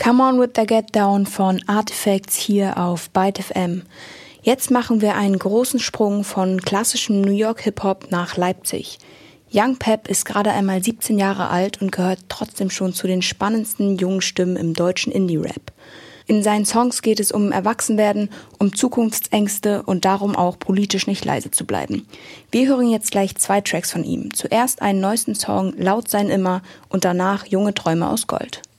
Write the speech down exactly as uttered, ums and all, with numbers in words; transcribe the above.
Come On With The Get Down von Artifacts hier auf Byte F M. Jetzt machen wir einen großen Sprung von klassischem New York Hip-Hop nach Leipzig. Young Pep ist gerade einmal siebzehn Jahre alt und gehört trotzdem schon zu den spannendsten jungen Stimmen im deutschen Indie-Rap. In seinen Songs geht es um Erwachsenwerden, um Zukunftsängste und darum auch politisch nicht leise zu bleiben. Wir hören jetzt gleich zwei Tracks von ihm. Zuerst einen neuesten Song, Laut sein immer, und danach Junge Träume aus Gold.